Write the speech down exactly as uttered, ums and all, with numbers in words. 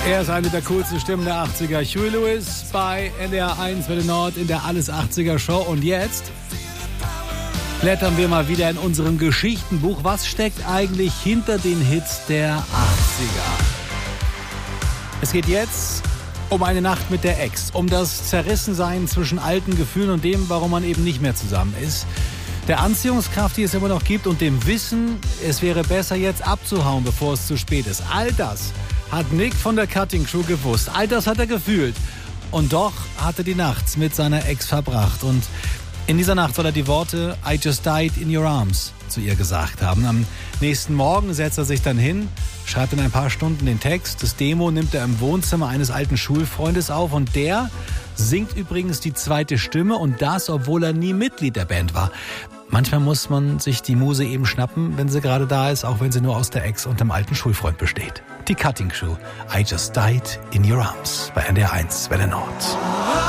Er ist eine der coolsten Stimmen der achtziger. Huey Lewis bei N D R eins Welle Nord in der Alles achtziger Show. Und jetzt blättern wir mal wieder in unserem Geschichtenbuch. Was steckt eigentlich hinter den Hits der achtziger? Es geht jetzt um eine Nacht mit der Ex, um das Zerrissensein zwischen alten Gefühlen und dem, warum man eben nicht mehr zusammen ist. Der Anziehungskraft, die es immer noch gibt, und dem Wissen, es wäre besser jetzt abzuhauen, bevor es zu spät ist. All das hat Nick von der Cutting Crew gewusst. All das hat er gefühlt. Und doch hat er die Nacht mit seiner Ex verbracht. Und in dieser Nacht soll er die Worte I just died in your arms zu ihr gesagt haben. Am nächsten Morgen setzt er sich dann hin, schreibt in ein paar Stunden den Text. Das Demo nimmt er im Wohnzimmer eines alten Schulfreundes auf. Und der singt übrigens die zweite Stimme, und das, obwohl er nie Mitglied der Band war. Manchmal muss man sich die Muse eben schnappen, wenn sie gerade da ist, auch wenn sie nur aus der Ex und dem alten Schulfreund besteht. Die Cutting Crew, I just died in your arms bei N D R eins Welle Nord.